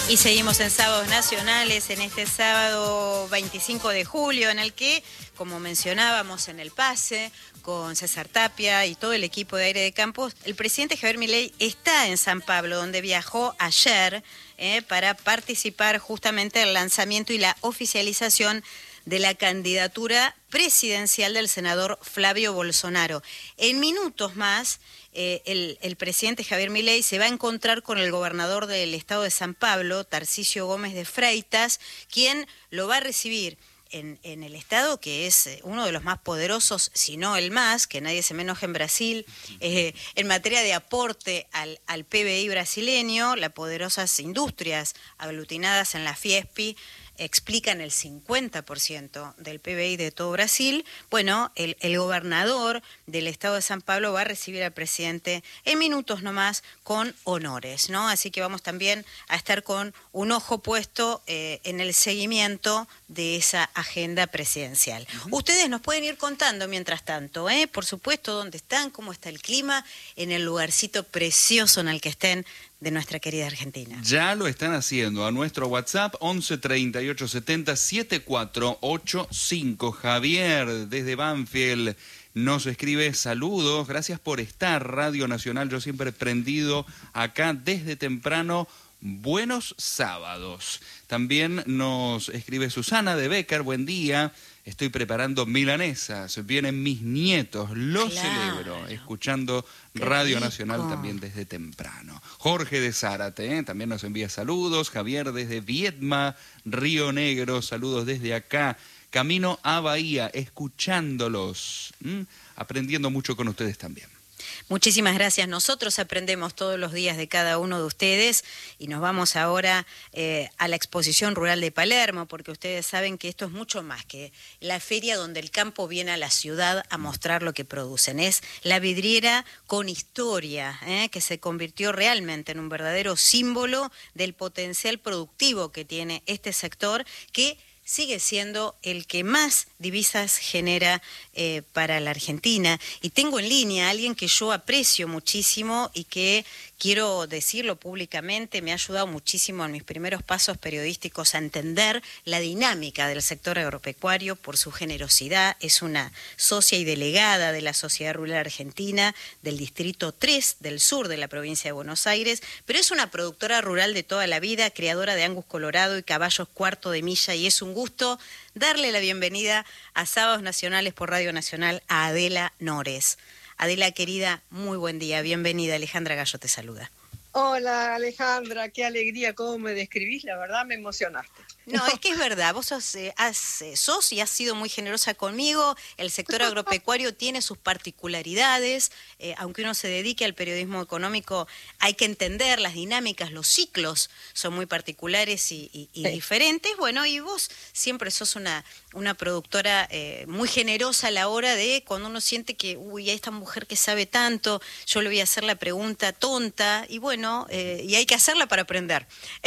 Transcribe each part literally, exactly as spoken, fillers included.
Y seguimos en Sábados Nacionales, en este sábado veinticinco de julio, en el que, como mencionábamos en el pase, con César Tapia y todo el equipo de Aire de Campo, el presidente Javier Milei está en San Pablo, donde viajó ayer eh, para participar justamente del lanzamiento y la oficialización de la candidatura presidencial del senador Flavio Bolsonaro. En minutos más, eh, el, el presidente Javier Milei se va a encontrar con el gobernador del estado de San Pablo, Tarcisio Gómez de Freitas, quien lo va a recibir en, en el estado, que es uno de los más poderosos, si no el más, que nadie se me enoje en Brasil, eh, en materia de aporte al, al P B I brasileño. Las poderosas industrias aglutinadas en la Fiesp explican el cincuenta por ciento del P B I de todo Brasil. Bueno, el, el gobernador del estado de San Pablo va a recibir al presidente en minutos nomás con honores, ¿no? Así que vamos también a estar con un ojo puesto eh, en el seguimiento de esa agenda presidencial. Uh-huh. Ustedes nos pueden ir contando mientras tanto, ¿eh? Por supuesto, dónde están, cómo está el clima, en el lugarcito precioso en el que estén de nuestra querida Argentina. Ya lo están haciendo a nuestro WhatsApp once treinta y ocho setenta setenta y cuatro ochenta y cinco. Javier desde Banfield nos escribe: saludos, gracias por estar, Radio Nacional, yo siempre prendido acá desde temprano, buenos sábados. También nos escribe Susana de Becker: buen día, estoy preparando milanesas, vienen mis nietos, lo claro. celebro, escuchando Qué Radio rico. Nacional también desde temprano. Jorge de Zárate, ¿eh? también nos envía saludos. Javier desde Viedma, Río Negro, saludos desde acá. Camino a Bahía, escuchándolos, ¿Mm? aprendiendo mucho con ustedes también. Muchísimas gracias. Nosotros aprendemos todos los días de cada uno de ustedes y nos vamos ahora eh, a la exposición rural de Palermo, porque ustedes saben que esto es mucho más que la feria donde el campo viene a la ciudad a mostrar lo que producen. Es la vidriera con historia, eh, que se convirtió realmente en un verdadero símbolo del potencial productivo que tiene este sector, que sigue siendo el que más divisas genera eh, para la Argentina. Y tengo en línea a alguien que yo aprecio muchísimo y que, quiero decirlo públicamente, me ha ayudado muchísimo en mis primeros pasos periodísticos a entender la dinámica del sector agropecuario por su generosidad. Es una socia y delegada de la Sociedad Rural Argentina del Distrito tres del sur de la provincia de Buenos Aires, pero es una productora rural de toda la vida, criadora de Angus colorado y caballos cuarto de milla, y es un gusto darle la bienvenida a Sábados Nacionales por Radio Nacional a Adela Nores. Adela, querida, muy buen día, bienvenida. Alejandra Gallo te saluda. Hola, Alejandra, qué alegría, cómo me describís, la verdad me emocionaste. No, es que es verdad, vos sos, eh, has, eh, sos y has sido muy generosa conmigo. El sector agropecuario tiene sus particularidades, eh, aunque uno se dedique al periodismo económico, hay que entender las dinámicas, los ciclos son muy particulares y, y, y sí. diferentes. Bueno, y vos siempre sos una, una productora eh, muy generosa a la hora de cuando uno siente que, uy, a esta mujer que sabe tanto, yo le voy a hacer la pregunta tonta, y bueno, eh, y hay que hacerla para aprender.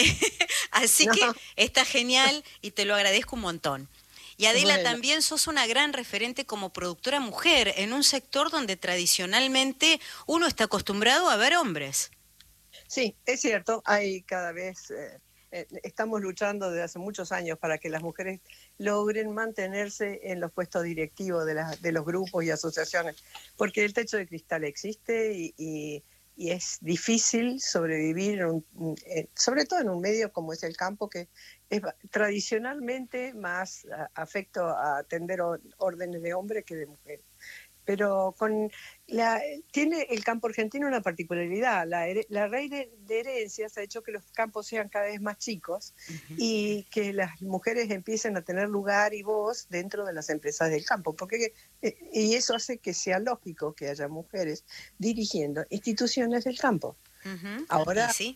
Así no. que está genial. Y te lo agradezco un montón. Y Adela, bueno, también sos una gran referente como productora mujer en un sector donde tradicionalmente uno está acostumbrado a ver hombres. Sí, es cierto, hay cada vez, eh, eh, estamos luchando desde hace muchos años para que las mujeres logren mantenerse en los puestos directivos de, la, de los grupos y asociaciones, porque el techo de cristal existe y, y y es difícil sobrevivir, en un, eh, sobre todo en un medio como es el campo, que es tradicionalmente más a, afecto a atender órdenes de hombre que de mujer. Pero con la, tiene el campo argentino una particularidad. La, la ley de, de herencias ha hecho que los campos sean cada vez más chicos uh-huh. y que las mujeres empiecen a tener lugar y voz dentro de las empresas del campo. Porque, eh, y eso hace que sea lógico que haya mujeres dirigiendo instituciones del campo. Uh-huh. Ahora, ¿sí?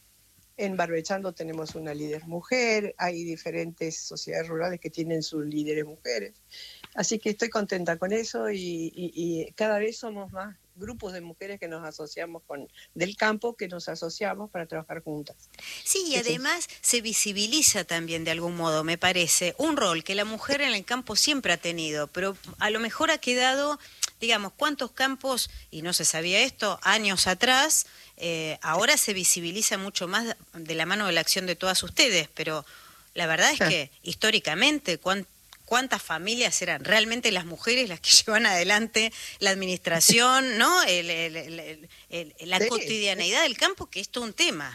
en Barbechando tenemos una líder mujer, hay diferentes sociedades rurales que tienen sus líderes mujeres. Así que estoy contenta con eso y, y, y cada vez somos más grupos de mujeres que nos asociamos con del campo, que nos asociamos para trabajar juntas. Sí, y además se visibiliza también de algún modo, me parece, un rol que la mujer en el campo siempre ha tenido, pero a lo mejor ha quedado, digamos, cuántos campos, y no se sabía esto, años atrás, eh, ahora se visibiliza mucho más de la mano de la acción de todas ustedes, pero la verdad es que históricamente, ¿cuán, ¿cuántas familias eran realmente las mujeres las que llevan adelante la administración, ¿no? El, el, el, el, el, la Sí. cotidianeidad del campo, que es todo un tema.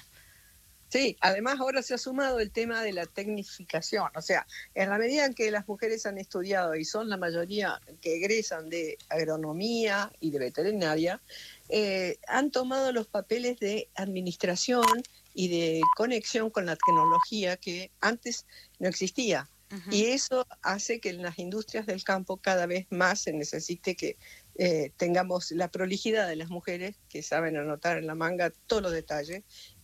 Sí, además ahora se ha sumado el tema de la tecnificación, o sea, en la medida en que las mujeres han estudiado y son la mayoría que egresan de agronomía y de veterinaria, eh, han tomado los papeles de administración y de conexión con la tecnología que antes no existía. Uh-huh. Y eso hace que en las industrias del campo cada vez más se necesite que eh, tengamos la prolijidad de las mujeres que saben anotar en la manga todos los detalles,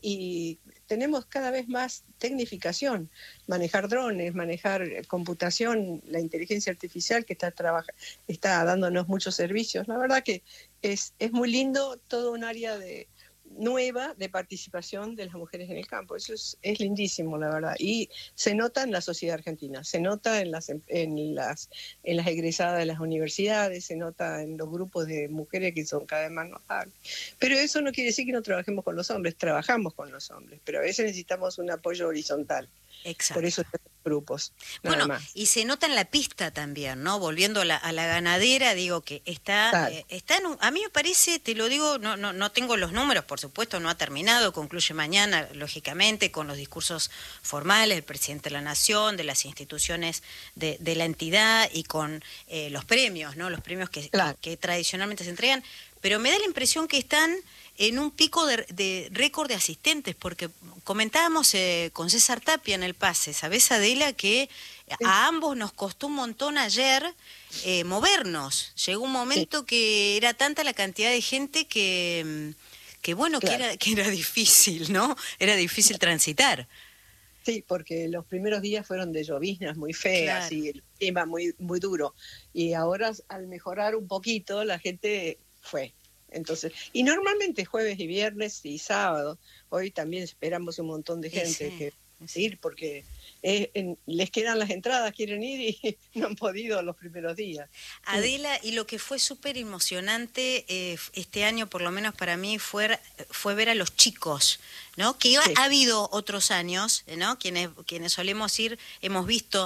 y tenemos cada vez más tecnificación, manejar drones, manejar computación, la inteligencia artificial que está, trabaja, está dándonos muchos servicios. La verdad que es, es muy lindo, todo un área de nueva de participación de las mujeres en el campo. Eso es, es lindísimo, la verdad. Y se nota en la sociedad argentina, se nota en las, en, las, en las egresadas de las universidades, se nota en los grupos de mujeres que son cada vez más notables. Pero eso no quiere decir que no trabajemos con los hombres, trabajamos con los hombres, pero a veces necesitamos un apoyo horizontal. Exacto. Por eso tenemos grupos. Nada bueno, más. Y se nota en la pista también, ¿no? Volviendo a la, a la ganadera, digo que está, claro. eh, está en un, a mí me parece, te lo digo, no, no, no tengo los números, por supuesto, no ha terminado, concluye mañana, lógicamente, con los discursos formales del presidente de la Nación, de las instituciones de, de la entidad y con eh, los premios, ¿no? Los premios que, claro. que, que tradicionalmente se entregan, pero me da la impresión que están en un pico de, de récord de asistentes, porque comentábamos eh, con César Tapia en el pase, ¿sabés, Adela? Que sí. a ambos nos costó un montón ayer eh, movernos. Llegó un momento sí. que era tanta la cantidad de gente que, que bueno, claro. que, era, que era difícil, ¿no? Era difícil transitar. Sí, porque los primeros días fueron de lloviznas muy feas claro. y el clima muy, muy duro. Y ahora, al mejorar un poquito, la gente fue. Entonces, y normalmente jueves y viernes y sábado, hoy también esperamos un montón de gente sí, que sí. ir porque eh, en, les quedan las entradas, quieren ir y no han podido los primeros días. Adela, y lo que fue súper emocionante eh, este año, por lo menos para mí, fue, fue ver a los chicos, ¿no? Que iba, sí. ha habido otros años, ¿no? Quienes, quienes solemos ir, hemos visto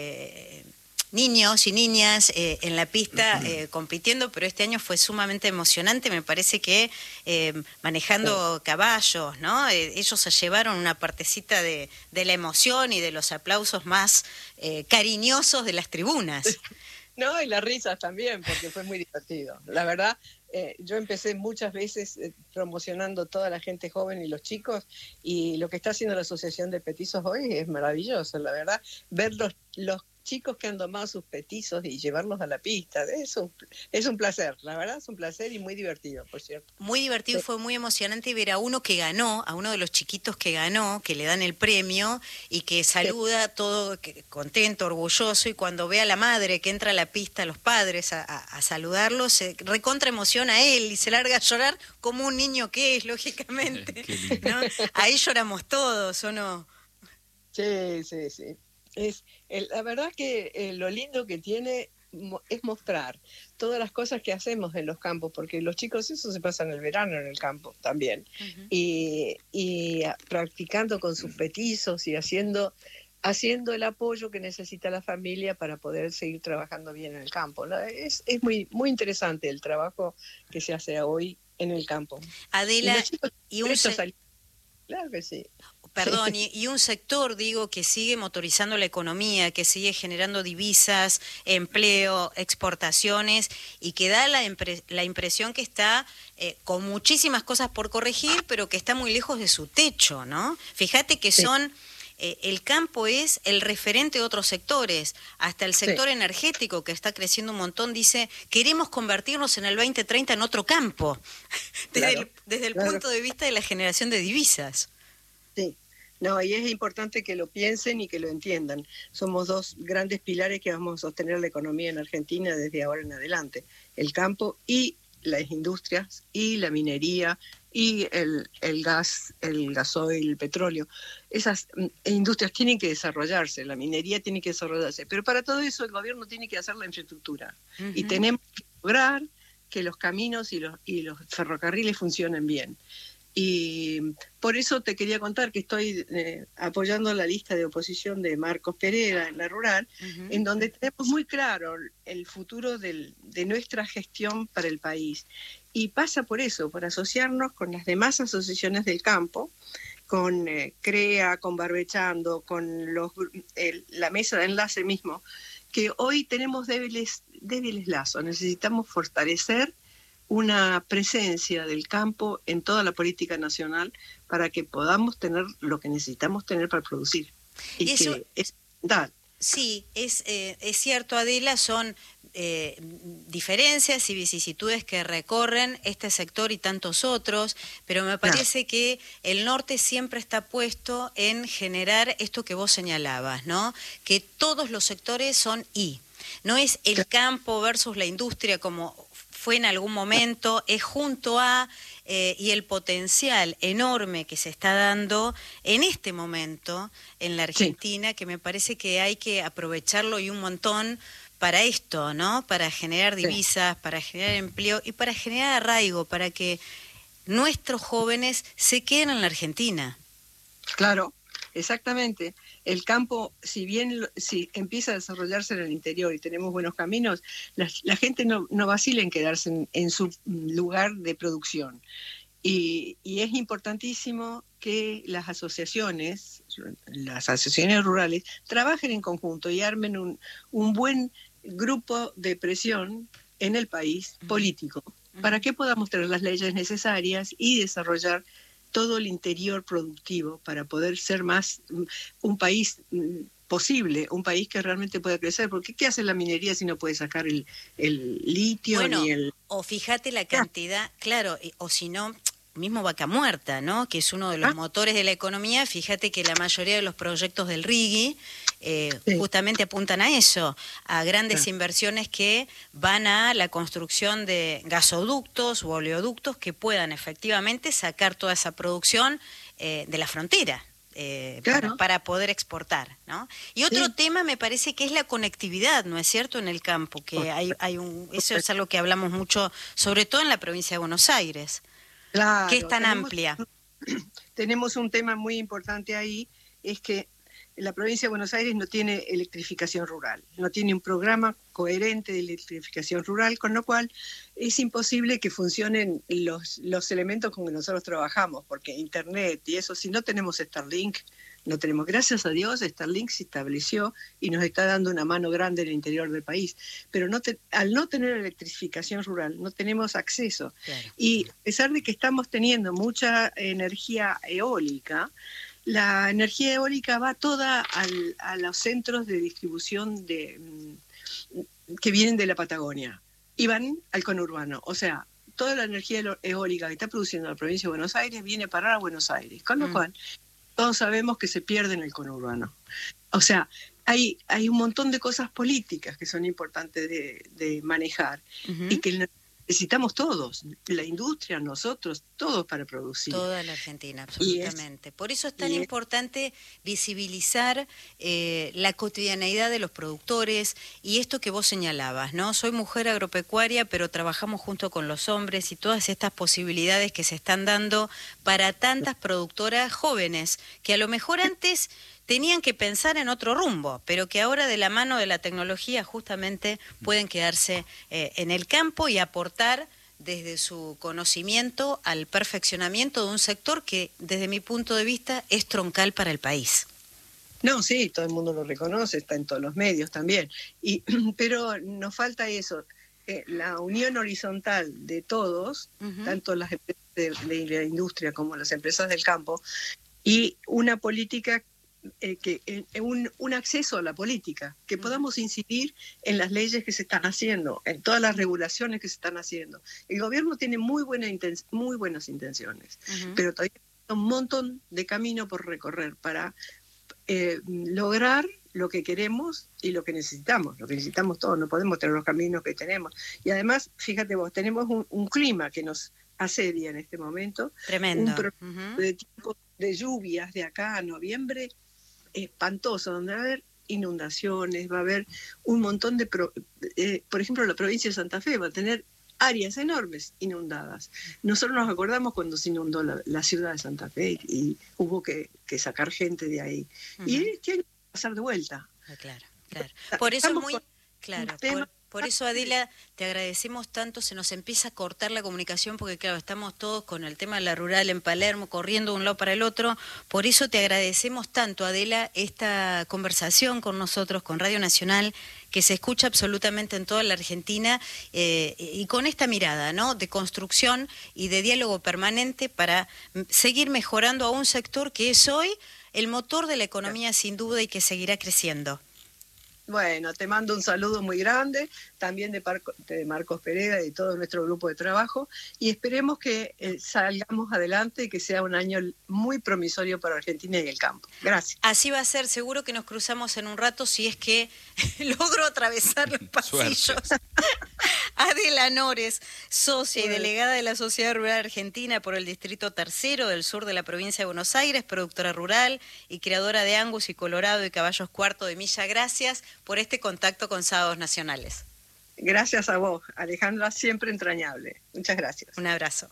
Eh, niños y niñas eh, en la pista eh, compitiendo, pero este año fue sumamente emocionante, me parece que eh, manejando caballos, ¿no? Eh, ellos se llevaron una partecita de, de la emoción y de los aplausos más eh, cariñosos de las tribunas. No, y las risas también, porque fue muy divertido. La verdad, eh, yo empecé muchas veces eh, promocionando toda la gente joven y los chicos, y lo que está haciendo la Asociación de Petizos hoy es maravilloso, la verdad, ver los, los chicos que han domado sus petizos y llevarlos a la pista, es un, es un placer, la verdad es un placer y muy divertido, por cierto. Muy divertido, sí. Fue muy emocionante ver a uno que ganó, a uno de los chiquitos que ganó, que le dan el premio y que saluda sí. todo que, contento, orgulloso, y cuando ve a la madre que entra a la pista, a los padres a, a, a saludarlo, se recontra emociona a él y se larga a llorar como un niño que es, lógicamente, ¿no? Ahí lloramos todos, ¿o no? Sí, sí, sí. Es, el, la verdad que eh, lo lindo que tiene mo, es mostrar todas las cosas que hacemos en los campos, porque los chicos eso se pasan el verano en el campo también, uh-huh. y, y practicando con sus petizos y haciendo, haciendo el apoyo que necesita la familia para poder seguir trabajando bien en el campo. Es, es muy, muy interesante el trabajo que se hace hoy en el campo. Adela, y, los chicos, y un se... sal... Claro que sí. Perdón, y, y un sector, digo, que sigue motorizando la economía, que sigue generando divisas, empleo, exportaciones, y que da la, impre la impresión que está eh, con muchísimas cosas por corregir, pero que está muy lejos de su techo, ¿no? Fíjate que son... Eh, el campo es el referente de otros sectores, hasta el sector sí. energético, que está creciendo un montón, dice, queremos convertirnos en el veinte treinta en otro campo, desde claro, el, desde el claro. punto de vista de la generación de divisas. Sí. No, y es importante que lo piensen y que lo entiendan. Somos dos grandes pilares que vamos a sostener la economía en Argentina desde ahora en adelante. El campo y las industrias y la minería y el, el gas, el gasoil, el petróleo. Esas industrias tienen que desarrollarse, la minería tiene que desarrollarse. Pero para todo eso el gobierno tiene que hacer la infraestructura. Uh-huh. Y tenemos que lograr que los caminos y los, y los ferrocarriles funcionen bien. Y por eso te quería contar que estoy eh, apoyando la lista de oposición de Marcos Pereira en la rural, uh-huh. en donde tenemos muy claro el futuro del, de nuestra gestión para el país. Y pasa por eso, por asociarnos con las demás asociaciones del campo, con eh, CREA, con Barbechando, con los, el, la mesa de enlace mismo, que hoy tenemos débiles, débiles lazos. Necesitamos fortalecer una presencia del campo en toda la política nacional para que podamos tener lo que necesitamos tener para producir. Y, y eso que es fundamental. Sí, es, eh, es cierto, Adela, son eh, diferencias y vicisitudes que recorren este sector y tantos otros, pero me parece claro. que el norte siempre está puesto en generar esto que vos señalabas, ¿no? Que todos los sectores son I. No es el campo versus la industria como fue en algún momento, es junto a, eh, y el potencial enorme que se está dando en este momento en la Argentina, sí. que me parece que hay que aprovecharlo y un montón para esto, ¿no? Para generar divisas, sí. para generar empleo y para generar arraigo, para que nuestros jóvenes se queden en la Argentina. Claro, exactamente. El campo, si bien si empieza a desarrollarse en el interior y tenemos buenos caminos, la, la gente no, no vacila en quedarse en, en su lugar de producción. Y, y es importantísimo que las asociaciones, las asociaciones rurales, trabajen en conjunto y armen un, un buen grupo de presión en el país político, uh-huh. para que podamos tener las leyes necesarias y desarrollar todo el interior productivo para poder ser más un país posible, un país que realmente pueda crecer. Porque ¿qué hace la minería si no puede sacar el, el litio bueno, ni el...? O fíjate la cantidad, claro, o si no, mismo Vaca Muerta, ¿no? Que es uno de los ah. motores de la economía. Fíjate que la mayoría de los proyectos del RIGI eh, sí. justamente apuntan a eso, a grandes sí. inversiones que van a la construcción de gasoductos u oleoductos que puedan efectivamente sacar toda esa producción eh, de la frontera. Eh, claro. para, para poder exportar, ¿no? Y otro sí. tema me parece que es la conectividad, ¿no es cierto?, en el campo, que hay, hay un, eso es algo que hablamos mucho, sobre todo en la provincia de Buenos Aires, claro, que es tan tenemos, amplia. Tenemos un tema muy importante ahí, es que la provincia de Buenos Aires no tiene electrificación rural, no tiene un programa coherente de electrificación rural, con lo cual es imposible que funcionen los, los elementos con que nosotros trabajamos, porque Internet y eso, si no tenemos Starlink, no tenemos. Gracias a Dios, Starlink se estableció y nos está dando una mano grande en el interior del país, pero no te, al no tener electrificación rural, no tenemos acceso. Claro. Y a pesar de que estamos teniendo mucha energía eólica, la energía eólica va toda al, a los centros de distribución de, que vienen de la Patagonia y van al conurbano. O sea, toda la energía eólica que está produciendo la provincia de Buenos Aires viene a parar a Buenos Aires, con lo mm. cual todos sabemos que se pierde en el conurbano. O sea, hay, hay un montón de cosas políticas que son importantes de, de manejar uh-huh. y que necesitamos todos, la industria, nosotros, todos para producir. Toda la Argentina, absolutamente. Es, Por eso es tan importante visibilizar eh, la cotidianeidad de los productores y esto que vos señalabas, ¿no? Soy mujer agropecuaria, pero trabajamos junto con los hombres y todas estas posibilidades que se están dando para tantas productoras jóvenes que a lo mejor antes tenían que pensar en otro rumbo, pero que ahora de la mano de la tecnología justamente pueden quedarse eh, en el campo y aportar desde su conocimiento al perfeccionamiento de un sector que, desde mi punto de vista, es troncal para el país. No, sí, todo el mundo lo reconoce, está en todos los medios también, y, pero nos falta eso, eh, la unión horizontal de todos, uh-huh. tanto las empresas de, de la industria como las empresas del campo, y una política Eh, que eh, un, un acceso a la política, que podamos incidir en las leyes que se están haciendo, en todas las regulaciones que se están haciendo. El gobierno tiene muy, buena inten- muy buenas intenciones, uh-huh. pero todavía hay un montón de camino por recorrer para eh, lograr lo que queremos y lo que necesitamos, lo que necesitamos todos, no podemos tener los caminos que tenemos. Y además, fíjate vos, tenemos un, un clima que nos asedia en este momento. Tremendo. Un proceso uh-huh. de tiempo de lluvias de acá a noviembre espantoso, donde va a haber inundaciones, va a haber un montón de... Pro, eh, por ejemplo, la provincia de Santa Fe va a tener áreas enormes inundadas. Nosotros nos acordamos cuando se inundó la, la ciudad de Santa Fe y hubo que, que sacar gente de ahí. Uh-huh. Y este año va a pasar de vuelta. Ah, claro, claro. Por eso es muy... Claro, por, por eso, Adela, te agradecemos tanto, se nos empieza a cortar la comunicación porque, claro, estamos todos con el tema de la rural en Palermo, corriendo de un lado para el otro. Por eso te agradecemos tanto, Adela, esta conversación con nosotros, con Radio Nacional, que se escucha absolutamente en toda la Argentina, eh, y con esta mirada, ¿no?, de construcción y de diálogo permanente para seguir mejorando a un sector que es hoy el motor de la economía, sin duda, y que seguirá creciendo. Bueno, te mando un saludo muy grande, también de, Parco, de Marcos Pereira y todo nuestro grupo de trabajo, y esperemos que eh, salgamos adelante y que sea un año muy promisorio para Argentina y el campo. Gracias. Así va a ser, seguro que nos cruzamos en un rato si es que logro atravesar los pasillos. Adela Nores, socia y delegada de la Sociedad Rural Argentina por el Distrito Tercero del sur de la provincia de Buenos Aires, productora rural y creadora de Angus y Colorado y caballos cuarto de milla. Gracias por este contacto con Sábados Nacionales. Gracias a vos, Alejandra, siempre entrañable. Muchas gracias. Un abrazo.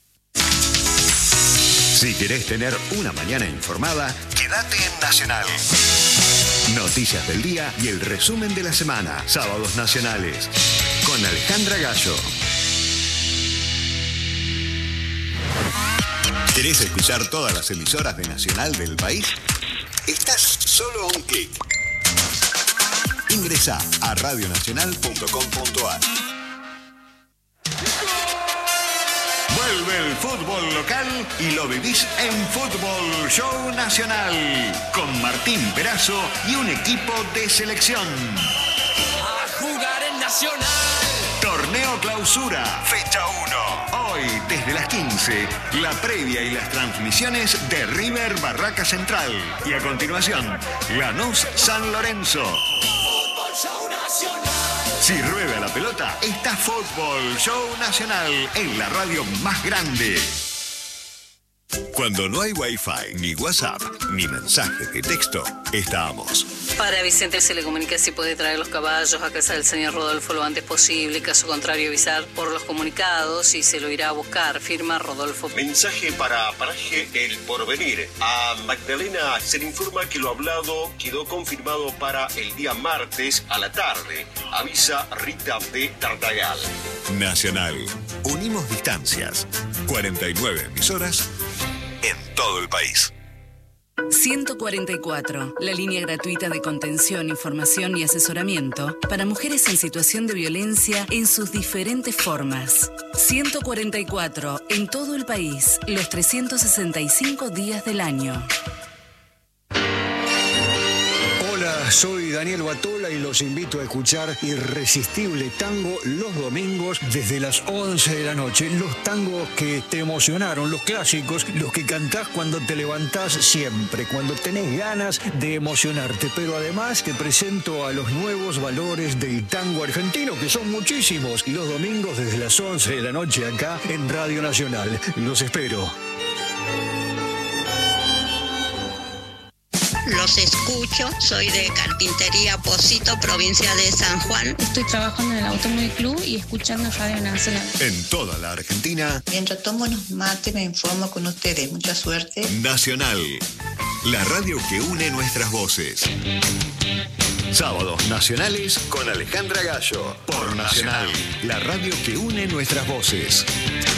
Si querés tener una mañana informada, quédate en Nacional. Noticias del día y el resumen de la semana. Sábados Nacionales. Con Alejandra Gallo. ¿Querés escuchar todas las emisoras de Nacional del país? Estás solo a un clic. Ingresá a radio nacional punto com punto a r. Vuelve el fútbol local y lo vivís en Fútbol Show Nacional con Martín Perazo y un equipo de selección. A jugar en Nacional. Torneo Clausura, fecha uno. Hoy, desde las quince, la previa y las transmisiones de River Barraca Central. Y a continuación, Lanús San Lorenzo. Fútbol Show Nacional. Si rueda la pelota, está Fútbol Show Nacional en la radio más grande. Cuando no hay Wi-Fi, ni WhatsApp, ni mensajes de texto, estamos. Para Vicente se le comunica si puede traer los caballos a casa del señor Rodolfo lo antes posible. Caso contrario, avisar por los comunicados y se lo irá a buscar. Firma Rodolfo. Mensaje para Paraje El Porvenir. A Magdalena se le informa que lo hablado quedó confirmado para el día martes a la tarde. Avisa Rita de Tartagal. Nacional. Unimos distancias. cuarenta y nueve emisoras en todo el país. ciento cuarenta y cuatro, la línea gratuita de contención, información y asesoramiento para mujeres en situación de violencia en sus diferentes formas. ciento cuarenta y cuatro, en todo el país, los trescientos sesenta y cinco días del año. Hola, soy Daniel Batola y los invito a escuchar Irresistible Tango los domingos desde las once de la noche. Los tangos que te emocionaron, los clásicos, los que cantás cuando te levantás siempre, cuando tenés ganas de emocionarte. Pero además te presento a los nuevos valores del tango argentino, que son muchísimos. Los domingos desde las once de la noche acá en Radio Nacional. Los espero. Los escucho, soy de Carpintería Pocito, provincia de San Juan. Estoy trabajando en el Automóvil Club y escuchando Radio Nacional. En toda la Argentina. Mientras tomo unos mates me informo con ustedes. Mucha suerte. Nacional, la radio que une nuestras voces. Sábados Nacionales con Alejandra Gallo. Por Nacional, la radio que une nuestras voces.